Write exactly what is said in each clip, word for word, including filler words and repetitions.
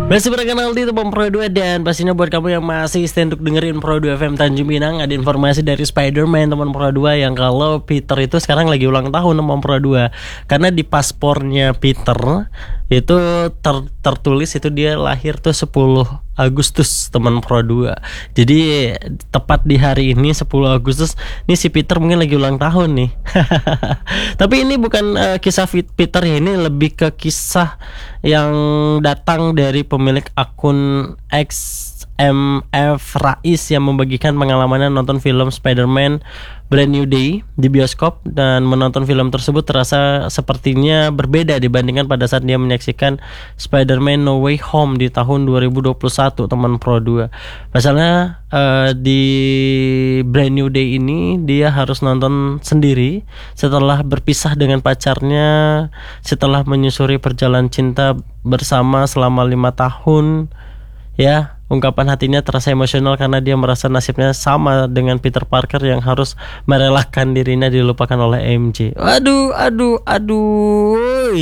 Masih berkenal di teman Pro dua, dan pastinya buat kamu yang masih stay untuk dengerin Pro dua F M Tanjung Pinang, ada informasi dari Spider-Man teman Pro dua yang kalau Peter itu sekarang lagi ulang tahun teman Pro dua. Karena di paspornya Peter itu ter tertulis itu dia lahir tuh sepuluh Agustus teman Pro dua. Jadi tepat di hari ini sepuluh Agustus nih si Peter mungkin lagi ulang tahun nih. Tapi ini bukan uh, kisah Peter ya, ini lebih ke kisah yang datang dari pemilik akun X M F Rais yang membagikan pengalamannya nonton film Spider-Man Brand New Day di bioskop, dan menonton film tersebut terasa sepertinya berbeda dibandingkan pada saat dia menyaksikan Spider-Man No Way Home di tahun dua ribu dua puluh satu teman Pro dua. Pasalnya uh, di Brand New Day ini dia harus nonton sendiri setelah berpisah dengan pacarnya, setelah menyusuri perjalanan cinta bersama selama lima tahun. Ya, ungkapan hatinya terasa emosional karena dia merasa nasibnya sama dengan Peter Parker yang harus merelakan dirinya dilupakan oleh M J. Aduh, aduh, aduh.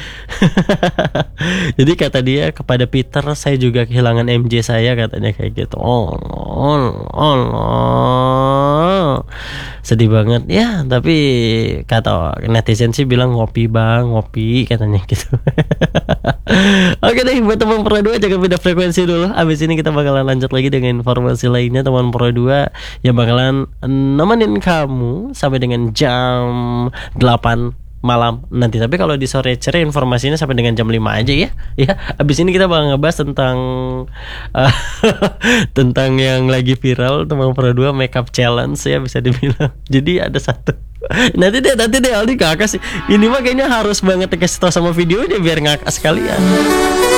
Jadi kata dia kepada Peter, saya juga kehilangan M J saya, katanya kayak gitu. Oh, oh, oh, oh. Sedih banget ya, tapi kata netizen sih bilang ngopi bang, ngopi katanya gitu. Oke deh, buat teman Pro dua jangan beda frekuensi dulu. Abis ini kita bakalan lanjut lagi dengan informasi lainnya teman Pro dua yang bakalan nemenin kamu sampai dengan jam delapan malam nanti. Tapi kalau di sore ceria informasinya sampai dengan jam lima aja ya. Ya, abis ini kita bakal ngebahas tentang uh, tentang yang lagi viral teman Pro dua, makeup challenge ya bisa dibilang. Jadi ada satu nanti deh nanti deh Aldi kakak sih. Ini mah kayaknya harus banget dikasih tau sama videonya biar ngakak sekalian.